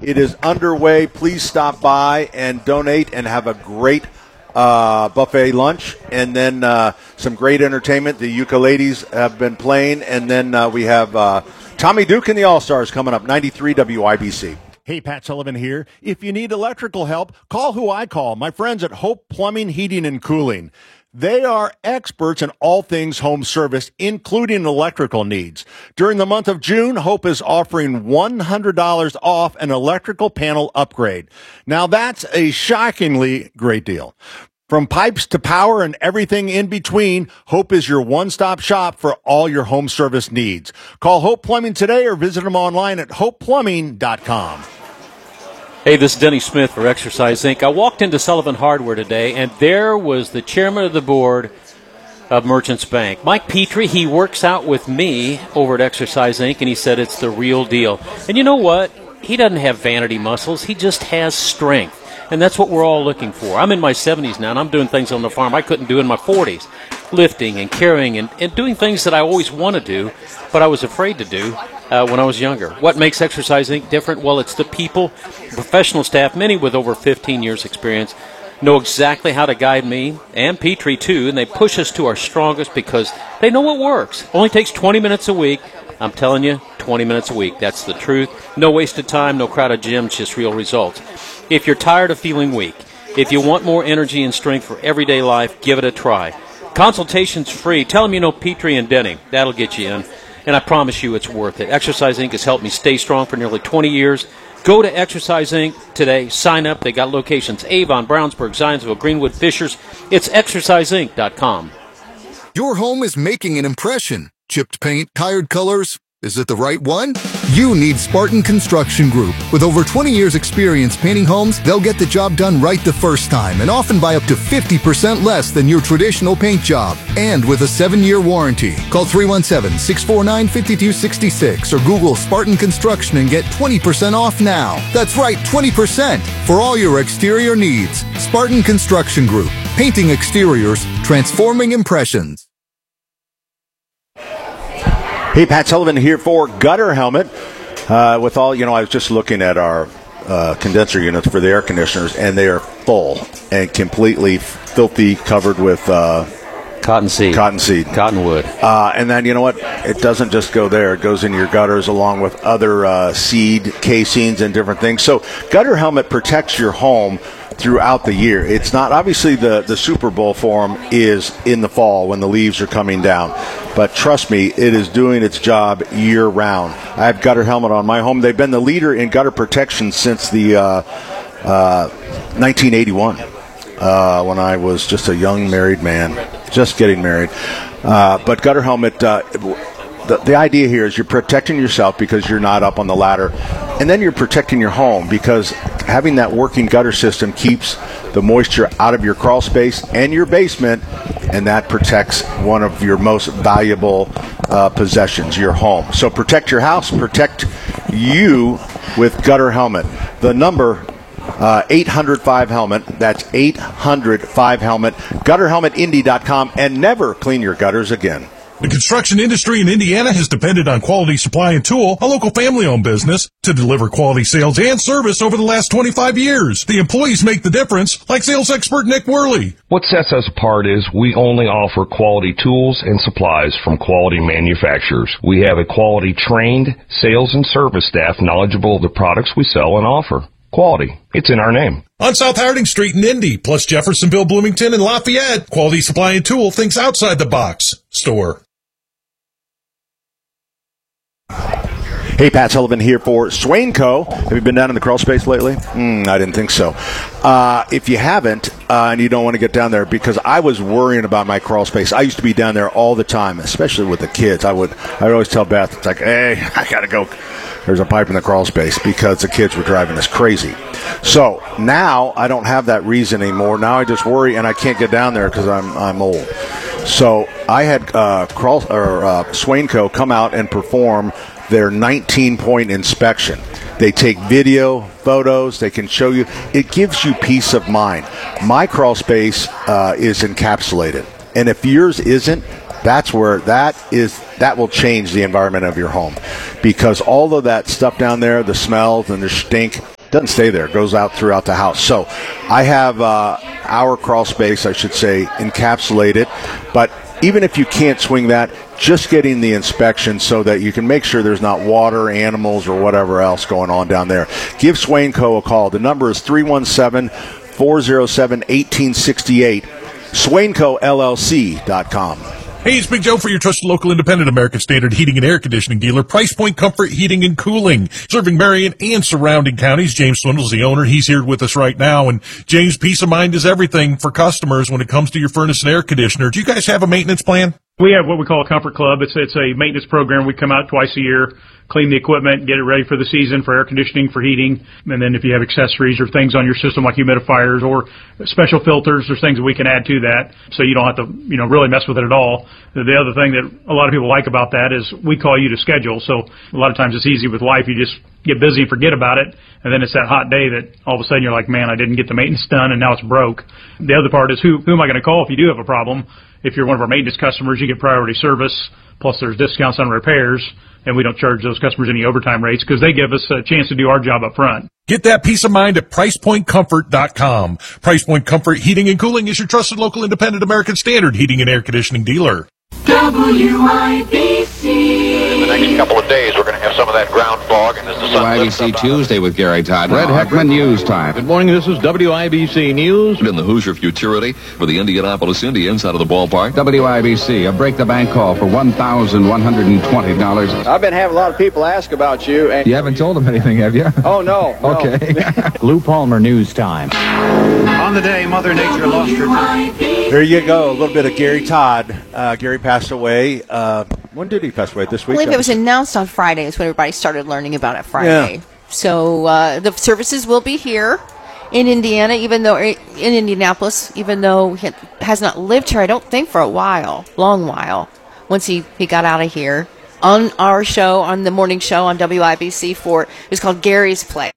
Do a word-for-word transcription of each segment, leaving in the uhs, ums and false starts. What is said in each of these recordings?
It is underway. Please stop by and donate and have a great uh, buffet lunch, and then uh, some great entertainment. The ukuleles have been playing, and then uh, we have uh, Tommy Duke and the All-Stars coming up, ninety-three W I B C. Hey, Pat Sullivan here. If you need electrical help, call who I call, my friends at Hope Plumbing, Heating, and Cooling. They are experts in all things home service, including electrical needs. During the month of June, Hope is offering one hundred dollars off an electrical panel upgrade. Now, that's a shockingly great deal. From pipes to power and everything in between, Hope is your one-stop shop for all your home service needs. Call Hope Plumbing today or visit them online at hope plumbing dot com. Hey, this is Denny Smith for Exercise Incorporated. I walked into Sullivan Hardware today, and there was the chairman of the board of Merchants Bank, Mike Petrie. He works out with me over at Exercise Incorporated, and he said it's the real deal. And you know what? He doesn't have vanity muscles. He just has strength. And that's what we're all looking for. I'm in my seventies now, and I'm doing things on the farm I couldn't do in my forties. Lifting and carrying and, and doing things that I always want to do, but I was afraid to do uh, when I was younger. What makes Exercise Incorporated different? Well, it's the people, professional staff, many with over fifteen years experience, know exactly how to guide me, and Petrie too, and they push us to our strongest because they know what works. Only takes twenty minutes a week. I'm telling you, twenty minutes a week. That's the truth. No wasted time, no crowded gyms, just real results. If you're tired of feeling weak, if you want more energy and strength for everyday life, give it a try. Consultation's free. Tell them you know Petrie and Denny. That'll get you in. And I promise you it's worth it. Exercise Incorporated has helped me stay strong for nearly twenty years. Go to Exercise Incorporated today. Sign up. They got locations Avon, Brownsburg, Zionsville, Greenwood, Fishers. It's exercise inc dot com. Your home is making an impression. Chipped paint, tired colors. Is it the right one? You need Spartan Construction Group. With over twenty years experience painting homes, they'll get the job done right the first time and often by up to fifty percent less than your traditional paint job. And with a seven-year warranty. Call three one seven, six four nine, five two six six or Google Spartan Construction and get twenty percent off now. That's right, twenty percent for all your exterior needs. Spartan Construction Group. Painting exteriors, transforming impressions. Hey, Pat Sullivan here for Gutter Helmet. Uh, with all, you know, I was just looking at our uh, condenser units for the air conditioners, and they are full and completely filthy, covered with uh, cottonseed, cottonseed, cottonwood. Uh, and then, you know what? It doesn't just go there. It goes in your gutters along with other uh, seed casings and different things. So Gutter Helmet protects your home throughout the year. It's not, obviously the, the Super Bowl for them is in the fall when the leaves are coming down. But trust me, it is doing its job year round. I have Gutter Helmet on my home. They've been the leader in gutter protection since the uh, uh, nineteen eighty-one uh, when I was just a young married man, just getting married. Uh, but Gutter Helmet, uh, the, the idea here is you're protecting yourself because you're not up on the ladder. And then you're protecting your home because having that working gutter system keeps the moisture out of your crawl space and your basement, and that protects one of your most valuable uh, possessions, your home. So protect your house, protect you with Gutter Helmet. The number, uh, eight hundred five helmet, that's eight hundred five helmet, gutter helmet indy dot com, and never clean your gutters again. The construction industry in Indiana has depended on Quality Supply and Tool, a local family-owned business, to deliver quality sales and service over the last twenty-five years. The employees make the difference, like sales expert Nick Worley. What sets us apart is we only offer quality tools and supplies from quality manufacturers. We have a quality-trained sales and service staff knowledgeable of the products we sell and offer. Quality. It's in our name. On South Harding Street in Indy, plus Jeffersonville, Bloomington, and Lafayette, Quality Supply and Tool thinks outside the box. Store. Hey, Pat Sullivan here for Swainco. Have you been down in the crawl space lately? Mm, I didn't think so. Uh, if you haven't, uh, and you don't want to get down there, because I was worrying about my crawl space. I used to be down there all the time, especially with the kids. I would, I would always tell Beth, it's like, hey, I got to go. There's a pipe in the crawl space because the kids were driving us crazy. So now I don't have that reason anymore. Now I just worry, and I can't get down there because I'm I'm old. So I had uh, crawl or uh, Swainco come out and perform their nineteen-point inspection. They take video, photos, they can show you. It gives you peace of mind. My crawl space uh, is encapsulated, and if yours isn't, that's where that is. That will change the environment of your home, because all of that stuff down there, the smells and the stink, doesn't stay there. It goes out throughout the house. So I have uh, our crawl space, I should say, encapsulated. But even if you can't swing that, just getting the inspection so that you can make sure there's not water, animals, or whatever else going on down there. Give Swain Co. a call. The number is three one seven, four oh seven, one eight six eight. Swain Co L L C dot com. Hey, it's Big Joe for your trusted local independent American Standard heating and air conditioning dealer, Price Point Comfort Heating and Cooling, serving Marion and surrounding counties. James Swindle's the owner. He's here with us right now. And James, peace of mind is everything for customers when it comes to your furnace and air conditioner. Do you guys have a maintenance plan? We have what we call a Comfort Club. It's it's a maintenance program. We come out twice a year, clean the equipment, get it ready for the season, for air conditioning, for heating. And then if you have accessories or things on your system like humidifiers or special filters, there's things that we can add to that so you don't have to, you know, really mess with it at all. The other thing that a lot of people like about that is we call you to schedule. So a lot of times it's easy with life. You just get busy and forget about it. And then it's that hot day that all of a sudden you're like, man, I didn't get the maintenance done and now it's broke. The other part is who, who am I going to call if you do have a problem? If you're one of our maintenance customers, you get priority service, plus there's discounts on repairs, and we don't charge those customers any overtime rates because they give us a chance to do our job up front. Get that peace of mind at price point comfort dot com. Price Point Comfort Heating and Cooling is your trusted local independent American Standard heating and air conditioning dealer. W I B C. In the next couple of days, we're going to have some of that ground fog, and as the sun W I B C Tuesday with Gary Todd. Red Heckman News Time. Good morning, this is W I B C News. In the Hoosier Futurity for the Indianapolis Indians out of the ballpark. W I B C, a break-the-bank call for one thousand one hundred twenty dollars. I've been having a lot of people ask about you. And you haven't told them anything, have you? Oh, no. no. Okay. Lou Palmer News Time. On the day Mother Nature lost her time. There you go. A little bit of Gary Todd. Uh, Gary passed away. Uh, when did he pass away? This week? I believe it was announced on Friday. Is when everybody started learning about it Friday. Yeah. So uh, the services will be here in Indiana, even though in Indianapolis, even though he has not lived here, I don't think, for a while, long while, once he, he got out of here. On our show, on the morning show on W I B C four, it was called Gary's Place.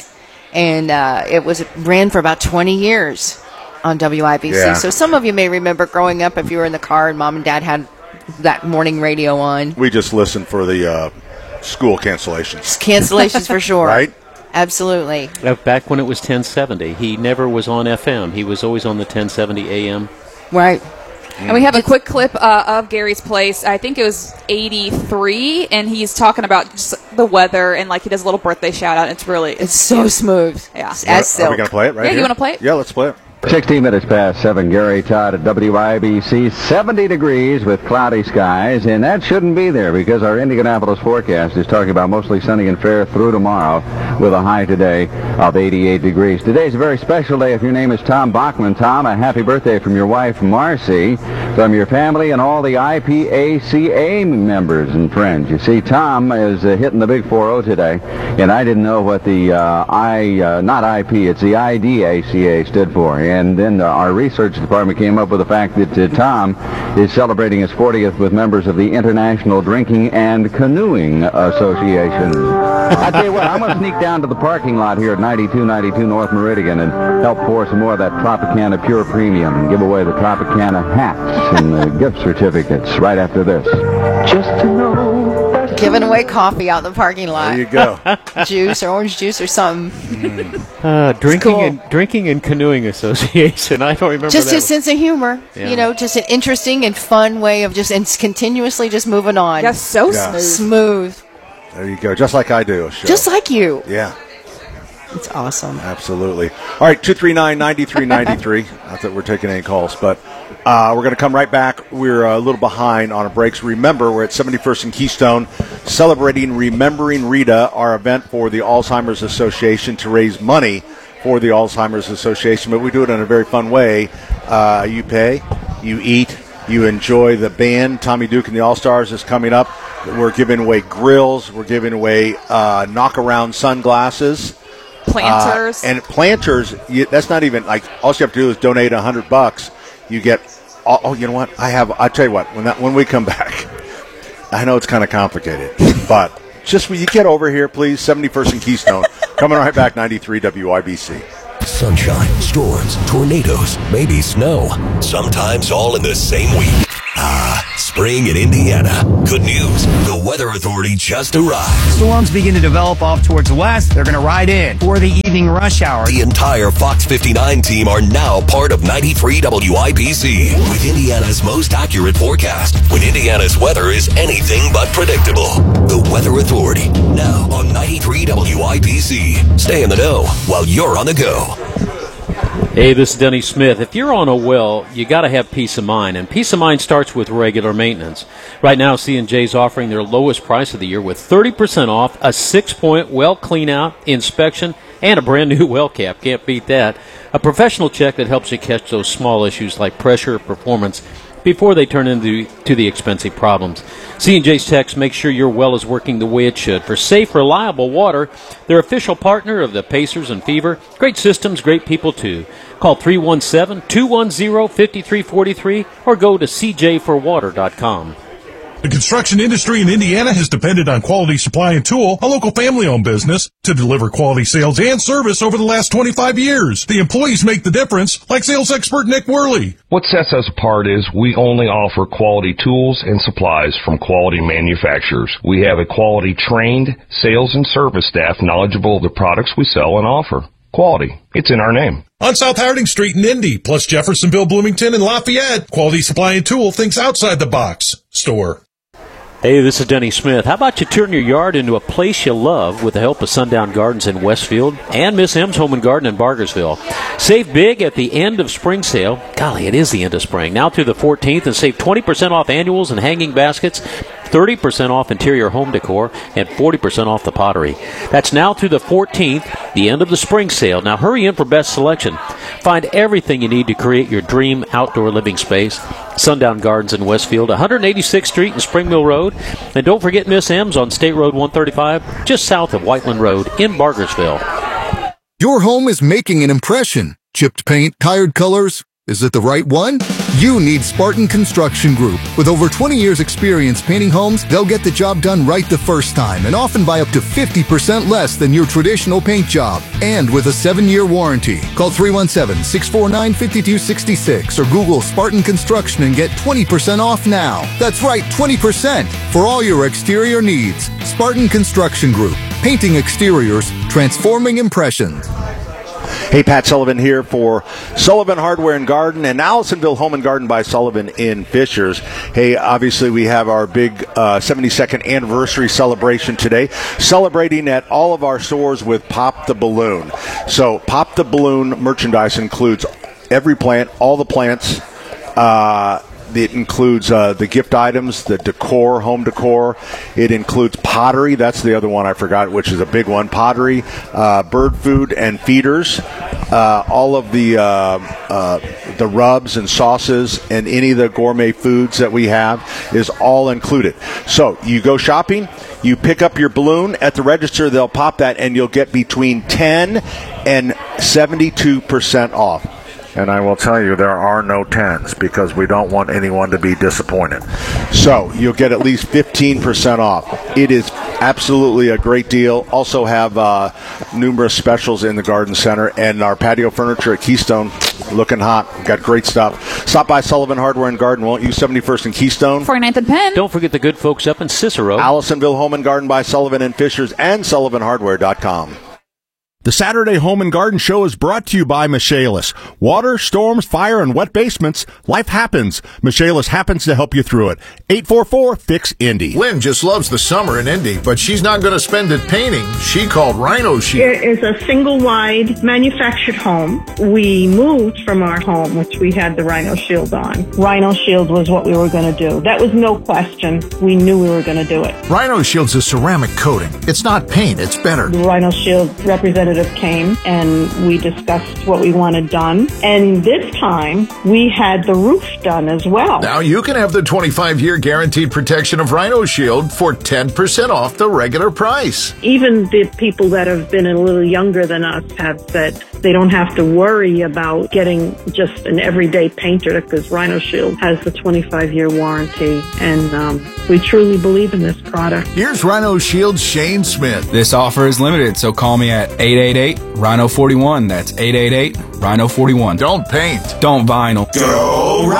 And uh, it was it ran for about twenty years on W I B C. Yeah. So some of you may remember growing up if you were in the car and mom and dad had that morning radio on. We just listened for the uh, school cancellations. Cancellations for sure. Right? Absolutely. Back when it was ten seventy, he never was on F M. He was always on the ten seventy A M. Right. And we have a quick clip uh, of Gary's Place. I think it was eighty-three, and he's talking about just the weather, and like he does a little birthday shout out. It's really it's, it's so smooth. Yeah, as Are silk. we going to play it right Yeah, here? you want to play it? Yeah, let's play it. sixteen minutes past seven, Gary Todd at W I B C, seventy degrees with cloudy skies, and that shouldn't be there because our Indianapolis forecast is talking about mostly sunny and fair through tomorrow with a high today of eighty-eight degrees. Today's a very special day. If your name is Tom Bachman, Tom, a happy birthday from your wife, Marcy, from your family and all the I P A C A members and friends. You see, Tom is uh, hitting the big four oh today, and I didn't know what the uh, I, uh, not I P, it's the I D A C A stood for. And then uh, our research department came up with the fact that uh, Tom is celebrating his fortieth with members of the International Drinking and Canoeing Association. I tell you what, I'm going to sneak down to the parking lot here at ninety-two ninety-two North Meridian and help pour some more of that Tropicana Pure Premium and give away the Tropicana hats and the gift certificates right after this. Just to know. Giving away coffee out in the parking lot. There you go. Juice or orange juice or something. Mm. Uh, drinking cool. and Drinking and Canoeing Association. I don't remember just that his sense of humor. Yeah. You know, just an interesting and fun way of just and continuously just moving on. Yes, so yeah. smooth. Smooth. There you go. Just like I do. Sure. Just like you. Yeah. It's awesome. Absolutely. All right, two three nine, nine three nine three. Not that we're taking any calls, but uh, we're going to come right back. We're a little behind on our breaks. Remember, we're at seventy-first and Keystone celebrating Remembering Rita, our event for the Alzheimer's Association to raise money for the Alzheimer's Association. But we do it in a very fun way. Uh, you pay, you eat, you enjoy the band. Tommy Duke and the All-Stars is coming up. We're giving away grills. We're giving away uh, knock-around sunglasses. Planters. Uh, and planters, you, that's not even, like, all you have to do is donate a hundred bucks. You get, oh, oh, you know what? I have, I'll tell you what, when that when we come back, I know it's kind of complicated, but just when you get over here, please, seventy-first and Keystone. Coming right back, ninety-three W I B C. Sunshine, storms, tornadoes, maybe snow. Sometimes all in the same week. Ah. Spring in Indiana. Good news. The Weather Authority just arrived. Storms begin to develop off towards the west. They're going to ride in for the evening rush hour. The entire Fox fifty-nine team are now part of ninety-three W I B C with Indiana's most accurate forecast when Indiana's weather is anything but predictable. The Weather Authority, now on ninety-three W I B C. Stay in the know while you're on the go. Hey, this is Denny Smith. If you're on a well, you got to have peace of mind, and peace of mind starts with regular maintenance. Right now, C and J's offering their lowest price of the year with thirty percent off, a six-point well clean-out inspection, and a brand-new well cap. Can't beat that. A professional check that helps you catch those small issues like pressure, performance, before they turn into to the expensive problems. C and J's Techs make sure your well is working the way it should. For safe, reliable water, they're official partner of the Pacers and Fever. Great systems, great people, too. Call three one seven, two one zero, five three four three or go to c j for water dot com. The construction industry in Indiana has depended on Quality Supply and Tool, a local family-owned business, to deliver quality sales and service over the last twenty-five years. The employees make the difference, like sales expert Nick Worley. What sets us apart is we only offer quality tools and supplies from quality manufacturers. We have a quality trained sales and service staff knowledgeable of the products we sell and offer. Quality. It's in our name. On South Harding Street in Indy, plus Jeffersonville, Bloomington, and Lafayette, Quality Supply and Tool thinks outside the box. Store. Hey, this is Denny Smith. How about you turn your yard into a place you love with the help of Sundown Gardens in Westfield and Miss M's Home and Garden in Bargersville. Save big at the end of spring sale. Golly, it is the end of spring. Now through the fourteenth, and save twenty percent off annuals and hanging baskets, thirty percent off interior home decor, and forty percent off the pottery. That's now through the fourteenth, the end of the spring sale. Now hurry in for best selection. Find everything you need to create your dream outdoor living space. Sundown Gardens in Westfield, one eighty-sixth Street and Spring Mill Road. And don't forget Miss M's on State Road one thirty-five, just south of Whiteland Road in Bargersville. Your home is making an impression. Chipped paint, tired colors. Is it the right one? You need Spartan Construction Group. With over twenty years experience painting homes, they'll get the job done right the first time and often by up to fifty percent less than your traditional paint job. And with a seven-year warranty. Call three one seven, six four nine, five two six six or Google Spartan Construction and get twenty percent off now. That's right, twenty percent for all your exterior needs. Spartan Construction Group. Painting exteriors, transforming impressions. Hey, Pat Sullivan here for Sullivan Hardware and Garden and Allisonville Home and Garden by Sullivan in Fishers. Hey, obviously we have our big uh, seventy-second anniversary celebration today, celebrating at all of our stores with Pop the Balloon. So Pop the Balloon merchandise includes every plant, all the plants. Uh, It includes uh, the gift items, the decor, home decor. It includes pottery. That's the other one I forgot, which is a big one. Pottery, uh, bird food, and feeders. Uh, all of the uh, uh, the rubs and sauces and any of the gourmet foods that we have is all included. So you go shopping, you pick up your balloon at the register. They'll pop that, and you'll get between ten and seventy-two percent off. And I will tell you, there are no tens because we don't want anyone to be disappointed. So you'll get at least fifteen percent off. It is absolutely a great deal. Also have uh, numerous specials in the garden center, and our patio furniture at Keystone looking hot. Got great stuff. Stop by Sullivan Hardware and Garden, won't you? seventy-first and Keystone. forty-ninth and Penn. Don't forget the good folks up in Cicero. Allisonville Home and Garden by Sullivan and Fishers and sullivan hardware dot com. The Saturday Home and Garden Show is brought to you by Michaelis. Water, storms, fire, and wet basements. Life happens. Michaelis happens to help you through it. eight four four, F I X, Indy. Lynn just loves the summer in Indy, but she's not going to spend it painting. She called Rhino Shield. It is a single-wide manufactured home. We moved from our home, which we had the Rhino Shield on. Rhino Shield was what we were going to do. That was no question. We knew we were going to do it. Rhino Shield's a ceramic coating. It's not paint. It's better. The Rhino Shield representative came and we discussed what we wanted done. And this time we had the roof done as well. Now you can have the twenty-five year guaranteed protection of Rhino Shield for ten percent off the regular price. Even the people that have been a little younger than us have said they don't have to worry about getting just an everyday painter because Rhino Shield has the twenty-five year warranty. And um, we truly believe in this product. Here's Rhino Shield's Shane Smith. This offer is limited, so call me at eight eight eight, Rhino forty-one. That's eight eight eight, Rhino forty-one. Don't paint. Don't vinyl. Go Rhino!